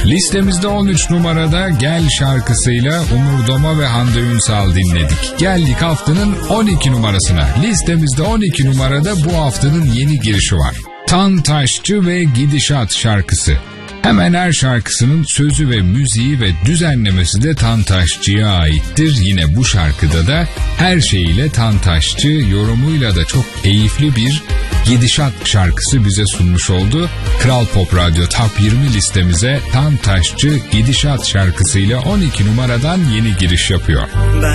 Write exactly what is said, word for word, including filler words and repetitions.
Listemizde on üç numarada Gel şarkısıyla Umur Doma ve Hande Ünsal dinledik. Geldik haftanın on iki numarasına. Listemizde on iki numarada bu haftanın yeni girişi var. Tantaşçı ve Gidişat şarkısı. Hemen her şarkısının sözü ve müziği ve düzenlemesi de Tantaşçı'ya aittir. Yine bu şarkıda da her şeyiyle Tantaşçı yorumuyla da çok keyifli bir Gidişat şarkısı bize sunmuş oldu. Kral Pop Radyo Top yirmi listemize Tantaşçı Gidişat şarkısıyla on iki numaradan yeni giriş yapıyor.